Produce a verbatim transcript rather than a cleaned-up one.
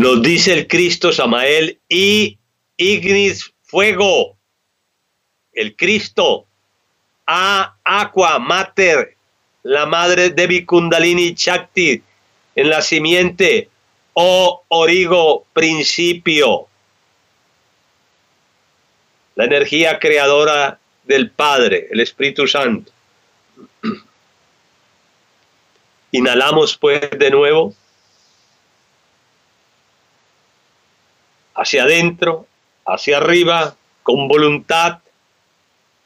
Nos dice el Cristo Samael y ignis fuego, el Cristo, a aqua mater, la madre de Kundalini Shakti, en la simiente, o origo principio, la energía creadora del Padre, el Espíritu Santo. Inhalamos pues de nuevo hacia adentro, hacia arriba, con voluntad.